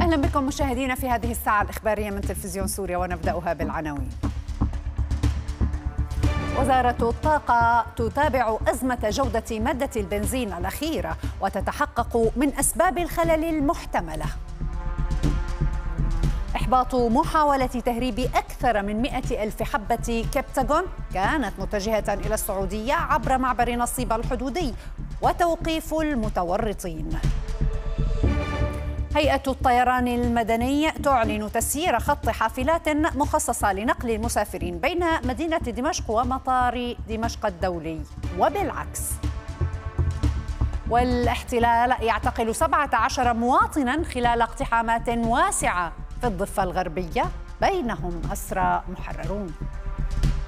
أهلا بكم مشاهدينا في هذه الساعة الإخبارية من تلفزيون سوريا، ونبدأها بالعناوين. وزارة الطاقة تتابع أزمة جودة مادة البنزين الأخيرة وتتحقق من أسباب الخلل المحتملة. إحباط محاولة تهريب أكثر من 100,000 حبة كبتاغون كانت متجهة إلى السعودية عبر معبر نصيب الحدودي، وتوقيف المتورطين. هيئة الطيران المدني تعلن تسيير خط حافلات مخصصة لنقل المسافرين بين مدينة دمشق ومطار دمشق الدولي وبالعكس. والاحتلال يعتقل 17 مواطنا خلال اقتحامات واسعة في الضفة الغربية، بينهم أسرى محررون.